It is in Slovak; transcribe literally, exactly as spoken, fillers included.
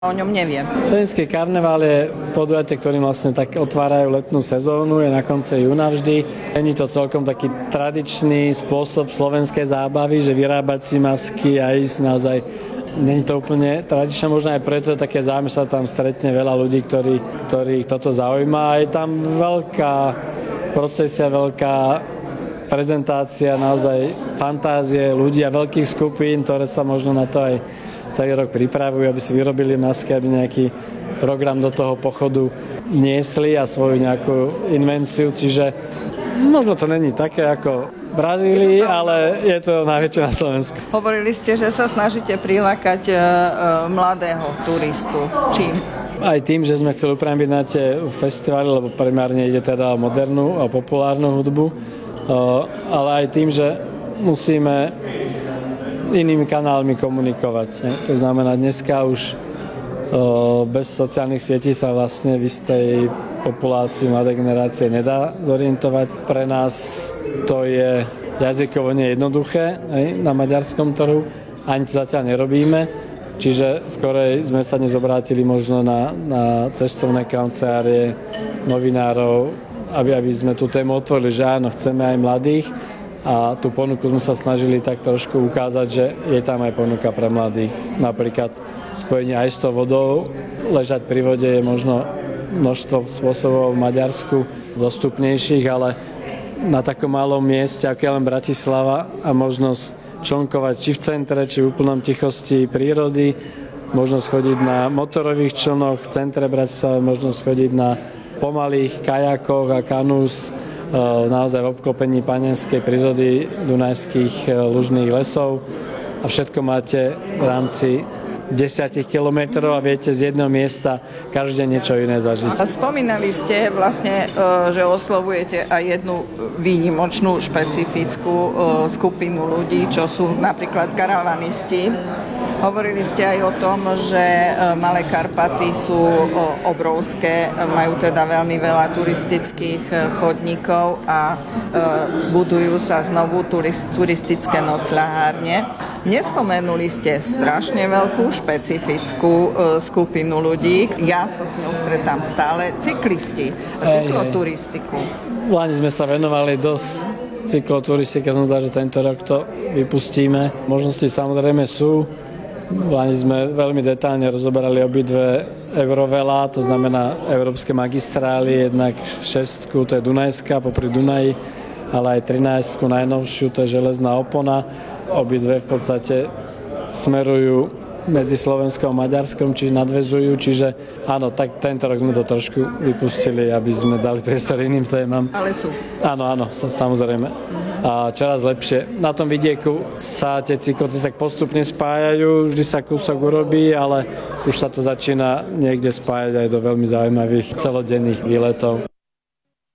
O ňom neviem. Slovenský karneval je podujatie, ktorým vlastne tak otvárajú letnú sezónu, je na konci júna vždy. Není to celkom taký tradičný spôsob slovenskej zábavy, že vyrábať si masky a ísť naozaj. Není to úplne tradičné, možno aj preto je také záujem, sa tam stretne veľa ľudí, ktorí, ktorých toto zaujíma. A je tam veľká procesia, veľká prezentácia, naozaj fantázie ľudí a veľkých skupín, ktoré sa možno na to aj celý rok pripravujú, aby si vyrobili masky, aby nejaký program do toho pochodu niesli a svoju nejakú invenciu. Čiže možno to není také ako v Brazílii, ale je to najväčšie na Slovensku. Hovorili ste, že sa snažíte prilákať mladého turistu. Čím? Aj tým, že sme chceli upraviť na tie festivály, lebo primárne ide teda o modernú a populárnu hudbu, ale aj tým, že musíme inými kanálmi komunikovať. Ne? To znamená, dneska už o, bez sociálnych sietí sa vlastne v istej populácii mladej generácie nedá zorientovať. Pre nás to je jazykovo nejednoduché, ne? Na maďarskom trhu. Ani to zatiaľ nerobíme. Čiže skorej sme sa dnes obrátili možno na, na cestovné kancelárie, novinárov, aby, aby sme tú tému otvorili, že áno, chceme aj mladých. A tú ponuku sme sa snažili tak trošku ukázať, že je tam aj ponuka pre mladých. Napríklad spojenie aj s tou vodou. Ležať pri vode je možno množstvo spôsobov v Maďarsku dostupnejších, ale na takom malom mieste, ako je len Bratislava, a možnosť člnkovať či v centre, či v úplnom tichosti prírody, možnosť chodiť na motorových člnoch v centre Bratislavy, možnosť chodiť na pomalých kajakoch a kanús, naozaj v obklopení panenskej prírody, dunajských lužných lesov a všetko máte v rámci desiatich kilometrov a viete z jedného miesta každý deň niečo iné zažiť. Spomínali ste vlastne, že oslovujete aj jednu výnimočnú, špecifickú skupinu ľudí, čo sú napríklad karavanisti. Hovorili ste aj o tom, že Malé Karpaty sú obrovské, majú teda veľmi veľa turistických chodníkov a budujú sa znovu turistické nocľahárne. Nespomenuli ste strašne veľkú, špecifickú skupinu ľudí. Ja sa s ňou stretám stále. Cyklisti, cykloturistiku. V Lani sme sa venovali dosť cykloturistike, som zdá, že tento rok to vypustíme. Možnosti samozrejme sú. V Lani sme veľmi detailne rozoberali obidve Eurovela, to znamená európske magistrály, jednak šestku, to je Dunajská popri Dunaji, ale aj trinástku najnovšiu, to je železná opona. Obidve v podstate smerujú medzi Slovenskom a Maďarskom, čiže nadväzujú, čiže áno, tak tento rok sme to trošku vypustili, aby sme dali priestor iným témam. Ale sú. Áno, áno, samozrejme. A čoraz lepšie. Na tom vidieku sa tie cyklocesty tak postupne spájajú, vždy sa kúsok urobí, ale už sa to začína niekde spájať aj do veľmi zaujímavých celodenných výletov.